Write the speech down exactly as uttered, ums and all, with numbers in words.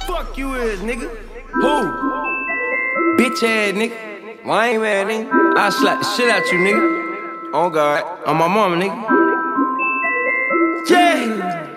Fuck you is, nigga. Who? Bitch ass nigga. Lame ass nigga. I slap the shit out you, nigga. Oh God. On my mama, nigga. Yeah.